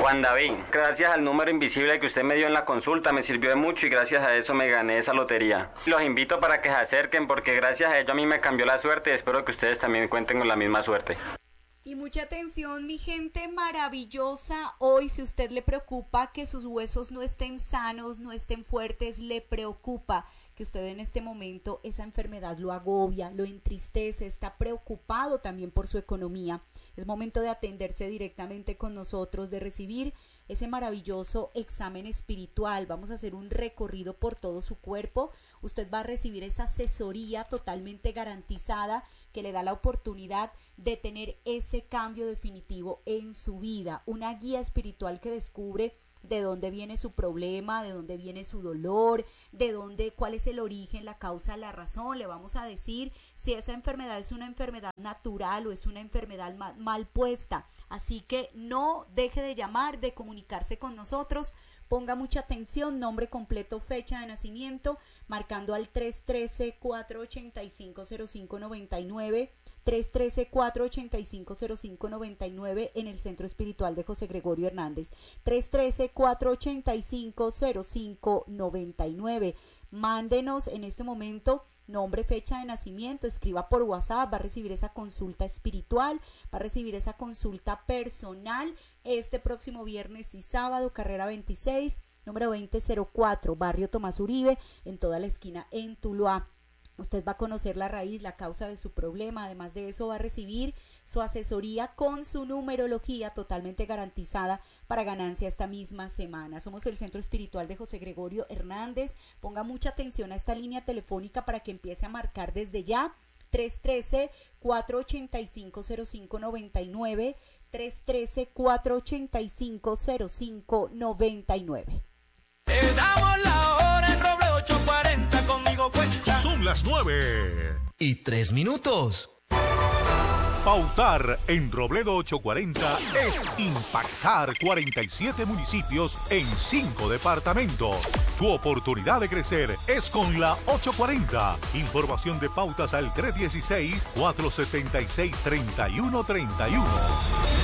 Juan David, gracias al número invisible que usted me dio en la consulta, me sirvió de mucho y gracias a eso me gané esa lotería. Los invito para que se acerquen porque gracias a ello a mí me cambió la suerte y espero que ustedes también cuenten con la misma suerte. Y mucha atención, mi gente maravillosa. Hoy, si usted le preocupa que sus huesos no estén sanos, no estén fuertes, le preocupa que usted en este momento esa enfermedad lo agobia, lo entristece, está preocupado también por su economía. Es momento de atenderse directamente con nosotros, de recibir ese maravilloso examen espiritual. Vamos a hacer un recorrido por todo su cuerpo. Usted va a recibir esa asesoría totalmente garantizada que le da la oportunidad de tener ese cambio definitivo en su vida. Una guía espiritual que descubre de dónde viene su problema, de dónde viene su dolor, cuál es el origen, la causa, la razón. Le vamos a decir si esa enfermedad es una enfermedad natural o es una enfermedad mal puesta. Así que no deje de llamar, de comunicarse con nosotros. Ponga mucha atención, nombre completo, fecha de nacimiento, marcando al 313-485-0599, 313-485-0599 en el Centro Espiritual de José Gregorio Hernández, 313-485-0599. Mándenos en este momento nombre, fecha de nacimiento, escriba por WhatsApp, va a recibir esa consulta espiritual, va a recibir esa consulta personal este próximo viernes y sábado, carrera 26, número 2004, barrio Tomás Uribe, en toda la esquina en Tuluá. Usted va a conocer la raíz, la causa de su problema. Además de eso, va a recibir su asesoría con su numerología totalmente garantizada para ganancia esta misma semana. Somos el Centro Espiritual de José Gregorio Hernández. Ponga mucha atención a esta línea telefónica para que empiece a marcar desde ya. 313-485-0599, 313-485-0599. Te damos la hora en Roble 840, conmigo cuenta. Son las 9:03. Pautar en Robledo 840 es impactar 47 municipios en 5 departamentos. Tu oportunidad de crecer es con la 840. Información de pautas al 316-476-3131.